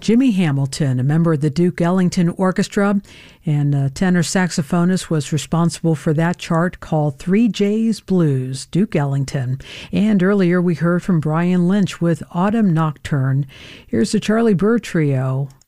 Jimmy Hamilton, a member of the Duke Ellington Orchestra and tenor saxophonist, was responsible for that chart called 3J's Blues, Duke Ellington. And earlier we heard from Brian Lynch with Autumn Nocturne. Here's the Charlie Byrd Trio